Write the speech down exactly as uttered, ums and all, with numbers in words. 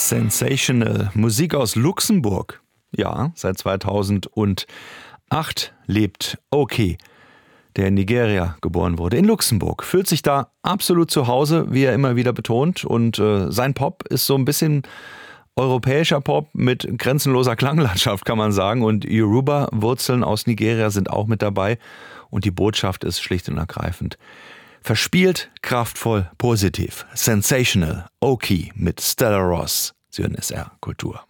Sensational. Musik aus Luxemburg. Ja, seit zweitausendacht lebt Oki, der in Nigeria geboren wurde, in Luxemburg. Fühlt sich da absolut zu Hause, wie er immer wieder betont. Und äh, sein Pop ist so ein bisschen europäischer Pop mit grenzenloser Klanglandschaft, kann man sagen. Und Yoruba-Wurzeln aus Nigeria sind auch mit dabei. Und die Botschaft ist schlicht und ergreifend: verspielt, kraftvoll, positiv. Sensational. Oki mit Stella Ross. Sie hören S R Kultur.